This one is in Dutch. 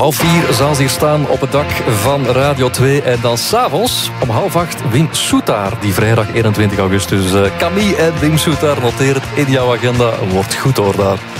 4:30 zal ze hier staan op het dak van Radio 2. En dan s'avonds om 7:30 Wim Soetaar, die vrijdag 21 augustus. Camille en Wim Soetaar, noteer het in jouw agenda. Wordt goed hoor daar.